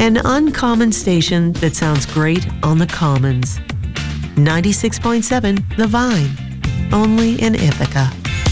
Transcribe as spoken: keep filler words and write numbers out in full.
An uncommon station that sounds great on the Commons. ninety-six point seven The Vine, only in Ithaca.